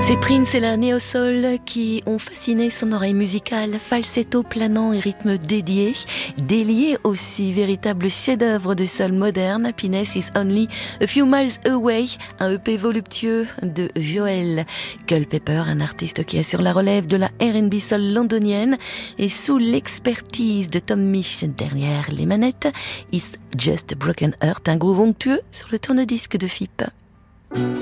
C'est Prince et la néo-soul qui ont fasciné son oreille musicale, falsetto planant et rythme dédié, délié aussi, véritable chef-d'œuvre de soul moderne. Happiness is only a few miles away, un EP voluptueux de Joel Culpepper, un artiste qui assure la relève de la R&B soul londonienne et sous l'expertise de Tom Misch derrière les manettes. It's Just a Broken Heart, un groove onctueux sur le tourne-disque de FIP.